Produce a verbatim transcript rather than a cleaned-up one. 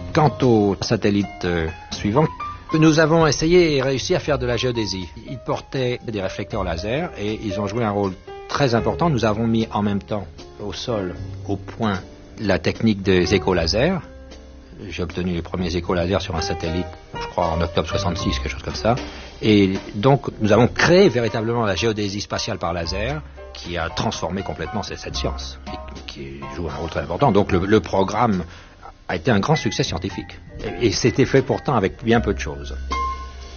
Quant au satellite euh, suivant, nous avons essayé et réussi à faire de la géodésie. Ils portaient des réflecteurs laser et ils ont joué un rôle très important. Nous avons mis en même temps au sol, au point, la technique des écho-lasers. J'ai obtenu les premiers écho-lasers sur un satellite, je crois en octobre soixante-six, quelque chose comme ça. Et donc nous avons créé véritablement la géodésie spatiale par laser, qui a transformé complètement cette, cette science, et qui joue un rôle très important. Donc le, le programme a été un grand succès scientifique. Et, et c'était fait pourtant avec bien peu de choses.